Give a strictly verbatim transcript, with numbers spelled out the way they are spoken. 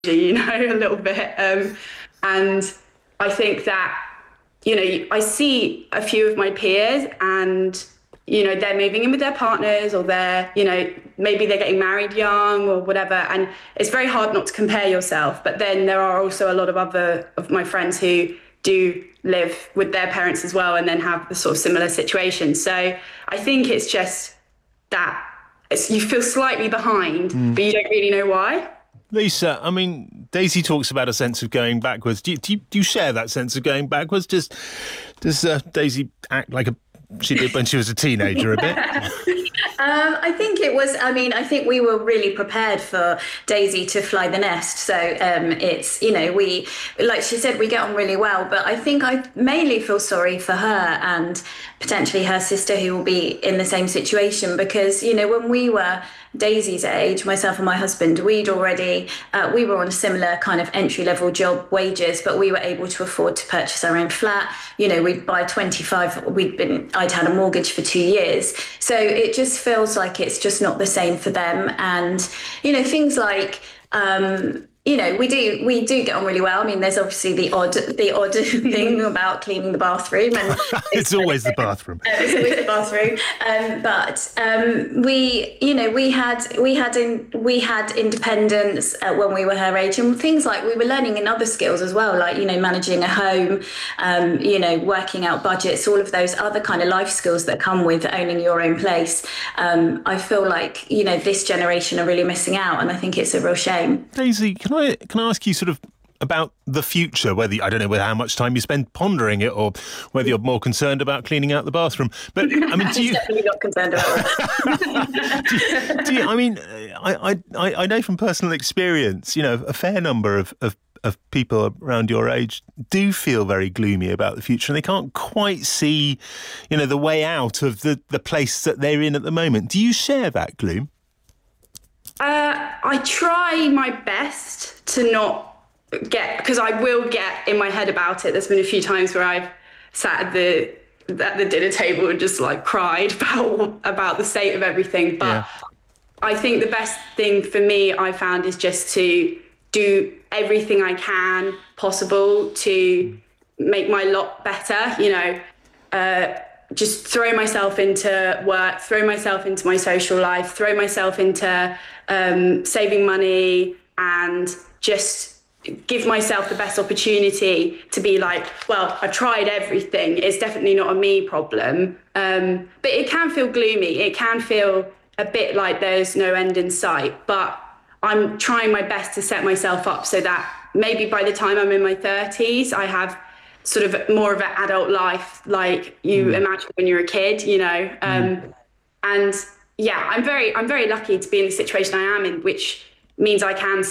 you know, a little bit. Um, and I think that, you know, I see a few of my peers and, you know, they're moving in with their partners, or they're, you know, maybe they're getting married young or whatever. And it's very hard not to compare yourself. But then there are also a lot of other of my friends who do live with their parents as well and then have the sort of similar situation. So I think it's just that it's, you feel slightly behind, mm. but you don't really know why. Lisa, I mean, Daisy talks about a sense of going backwards. Do you, do you, do you share that sense of going backwards? Does, does uh, Daisy act like a, she did when she was a teenager a bit? Um, I think it was, I mean, I think we were really prepared for Daisy to fly the nest. So um, it's, you know, we, like she said, we get on really well. But I think I mainly feel sorry for her and potentially her sister who will be in the same situation. Because, you know, when we were Daisy's age, myself and my husband, we'd already, uh, we were on a similar kind of entry level job wages, but we were able to afford to purchase our own flat. You know, we'd buy twenty-five, we'd been, I'd had a mortgage for two years. So it just feels like it's just not the same for them. And, you know, things like, um, you know, we do we do get on really well. I mean, there's obviously the odd the odd thing about cleaning the bathroom, and it's always the bathroom. Uh, it's always the bathroom. Um, but um, we, you know, we had we had in, we had independence uh, when we were her age, and things like we were learning in other skills as well, like, you know, managing a home, um, you know, working out budgets, all of those other kind of life skills that come with owning your own place. Um, I feel like, you know, this generation are really missing out, and I think it's a real shame. Daisy, can I can I ask you sort of about the future, whether, I don't know whether how much time you spend pondering it or whether you're more concerned about cleaning out the bathroom. But I mean, do you definitely not concerned about it. do, you, do you, I mean, I, I I know from personal experience, you know, a fair number of, of of people around your age do feel very gloomy about the future, and they can't quite see, you know, the way out of the, the place that they're in at the moment. Do you share that gloom? Uh, I try my best to not get, because I will get in my head about it. There's been a few times where I've sat at the at the dinner table and just like cried about about the state of everything. But yeah. I think the best thing for me I found is just to do everything I can possible to make my lot better. You know, uh, just throw myself into work, throw myself into my social life, throw myself into um, saving money, and just give myself the best opportunity to be like, well, I've tried everything. It's definitely not a me problem. Um, but it can feel gloomy. It can feel a bit like there's no end in sight. But I'm trying my best to set myself up so that maybe by the time I'm in my thirties, I have sort of more of an adult life like you mm. imagine when you're a kid, you know. Um, mm. And yeah, I'm very, I'm very lucky to be in the situation I am in, which means I can